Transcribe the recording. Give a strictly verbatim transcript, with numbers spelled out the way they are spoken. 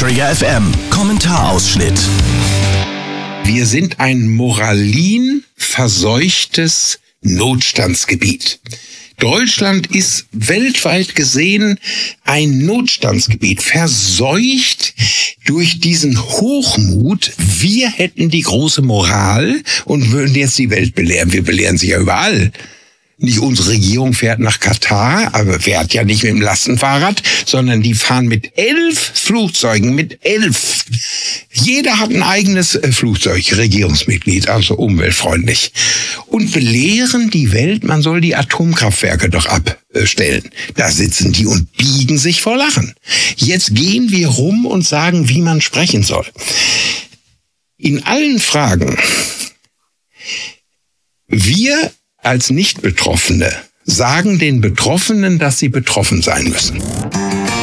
Träger F M. Kommentarausschnitt. Wir sind ein moralinverseuchtes Notstandsgebiet. Deutschland ist weltweit gesehen ein Notstandsgebiet, verseucht durch diesen Hochmut. Wir hätten die große Moral und würden jetzt die Welt belehren. Wir belehren sie ja überall. Nicht unsere Regierung fährt nach Katar, aber fährt ja nicht mit dem Lastenfahrrad, sondern die fahren mit elf Flugzeugen, mit elf. Jeder hat ein eigenes Flugzeug, Regierungsmitglied, also umweltfreundlich. Und belehren die Welt, man soll die Atomkraftwerke doch abstellen. Da sitzen die und biegen sich vor Lachen. Jetzt gehen wir rum und sagen, wie man sprechen soll. In allen Fragen, wir als Nicht-Betroffene sagen den Betroffenen, dass sie betroffen sein müssen.